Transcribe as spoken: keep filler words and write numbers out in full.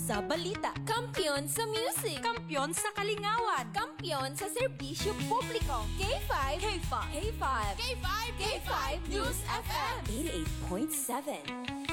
sa balita. Kampiyon sa music. Kampiyon sa kalingawan. Kampiyon sa serbisyo publiko. K five. K five. K five. K five. K five News F M. eighty-eight point seven.